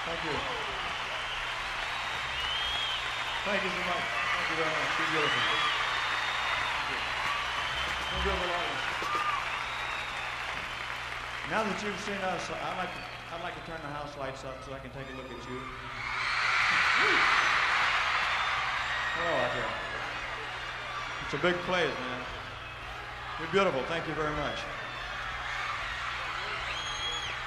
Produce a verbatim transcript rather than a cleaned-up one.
Thank you. Thank you so much. Thank you very much. You're beautiful. Thank you. You're beautiful audience. Now that you've seen us, I'd like to, I'd like to turn the house lights up so I can take a look at you. Hello out there. It's a big place, man. You're beautiful. Thank you very much.